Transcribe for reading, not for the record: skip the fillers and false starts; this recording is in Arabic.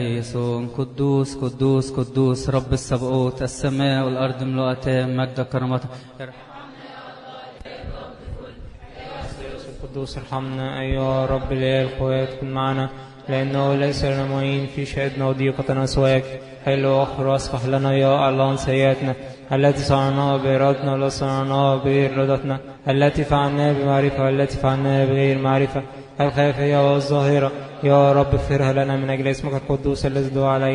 يسوع قدوس قدوس قدوس رب السبقوت، السماء والأرض ملؤتان مجد كرامته. القدوس ارحمنا أيها رب الإله القوات، كن معنا لأنه ليس لنا معين في شهدنا وضيقتنا سواك. حل وأخر واصفح لنا يا الله عن سيئاتنا التي صنعناها بإرادتنا ولا صنعناها بإرادتنا، التي فعلناها بمعرفة والتي فعلناها بغير معرفة، الخافية والظاهرة. يا رب اغفرها لنا من أجل اسمك القدوس الذي دعا عليه